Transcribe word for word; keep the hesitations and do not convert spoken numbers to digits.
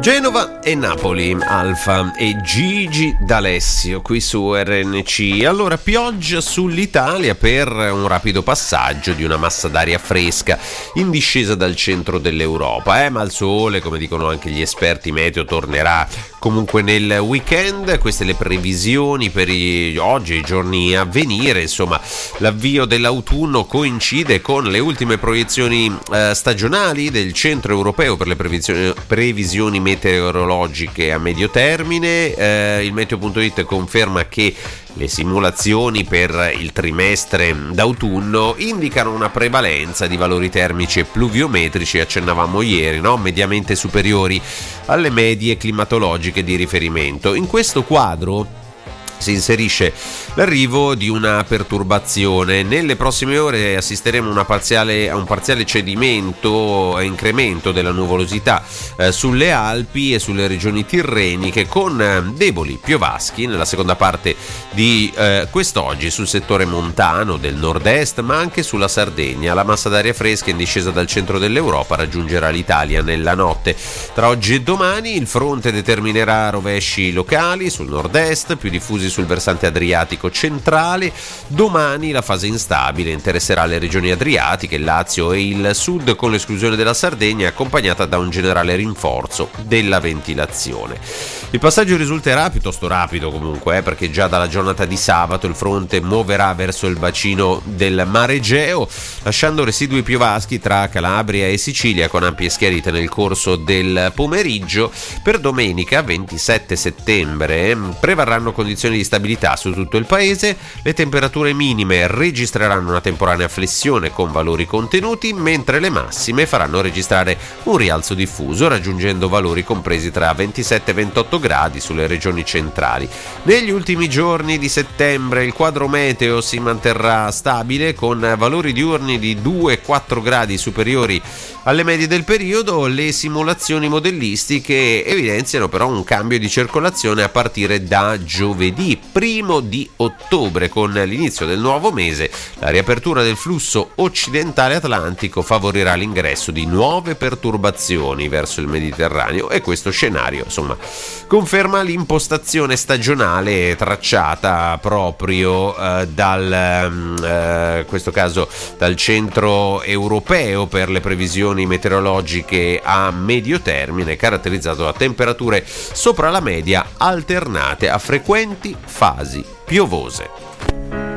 Genova e Napoli, Alfa e Gigi D'Alessio qui su R N C. Allora, pioggia sull'Italia per un rapido passaggio di una massa d'aria fresca in discesa dal centro dell'Europa, eh? ma il sole, come dicono anche gli esperti meteo, tornerà comunque nel weekend. Queste le previsioni per i, oggi e i giorni a venire. Insomma, l'avvio dell'autunno coincide con le ultime proiezioni eh, stagionali del centro europeo per le previsioni, previsioni meteorologiche a medio termine. Eh, il meteo punto it conferma che le simulazioni per il trimestre d'autunno indicano una prevalenza di valori termici e pluviometrici, accennavamo ieri, no? mediamente superiori alle medie climatologiche di riferimento. In questo quadro si inserisce l'arrivo di una perturbazione. Nelle prossime ore assisteremo una parziale, a un parziale cedimento e incremento della nuvolosità eh, sulle Alpi e sulle regioni tirreniche, con eh, deboli piovaschi nella seconda parte di eh, quest'oggi sul settore montano del nord-est, ma anche sulla Sardegna. La massa d'aria fresca in discesa dal centro dell'Europa raggiungerà l'Italia nella notte. Tra oggi e domani il fronte determinerà rovesci locali sul nord-est, più diffusi sul versante adriatico centrale. Domani la fase instabile interesserà le regioni adriatiche, il Lazio e il sud, con l'esclusione della Sardegna, accompagnata da un generale rinforzo della ventilazione. Il passaggio risulterà piuttosto rapido comunque, eh, perché già dalla giornata di sabato il fronte muoverà verso il bacino del Mar Egeo, lasciando residui piovaschi tra Calabria e Sicilia, con ampie schiarite nel corso del pomeriggio. Per domenica ventisette settembre eh, prevarranno condizioni di stabilità su tutto il paese. Le temperature minime registreranno una temporanea flessione con valori contenuti, mentre le massime faranno registrare un rialzo diffuso, raggiungendo valori compresi tra ventisette e ventotto gradi sulle regioni centrali. Negli ultimi giorni di settembre il quadro meteo si manterrà stabile, con valori diurni di due quattro gradi superiori alle medie del periodo. Le simulazioni modellistiche evidenziano però un cambio di circolazione a partire da giovedì primo di ottobre. Con l'inizio del nuovo mese la riapertura del flusso occidentale atlantico favorirà l'ingresso di nuove perturbazioni verso il Mediterraneo, e questo scenario insomma conferma l'impostazione stagionale tracciata proprio eh, dal eh, questo caso dal centro europeo per le previsioni meteorologiche a medio termine, caratterizzato da temperature sopra la media alternate a frequenti fasi piovose.